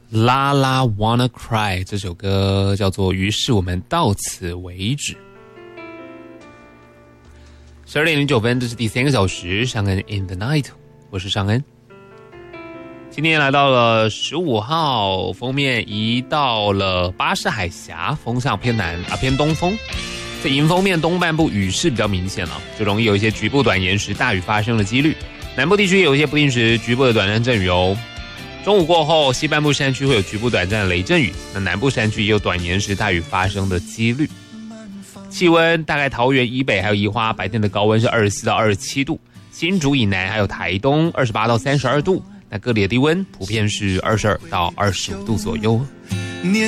La La Wanna Cry 这首歌叫做于是我们到此为止。12点09分，这是第3个小时，尚恩 in the night， 我是尚恩。今天来到了15号，封面移到了巴士海峡，风向偏东风。在迎风面东半部雨势比较明显了，就容易有一些局部短延时大雨发生的几率。南部地区也有一些不定时局部的短暂阵雨哦。中午过后，西半部山区会有局部短暂的雷阵雨，那南部山区也有短延时大雨发生的几率。气温大概桃园以北还有宜花白天的高温是24到27度，新竹以南还有台东28到32度，那各地的低温普遍是22到25度左右。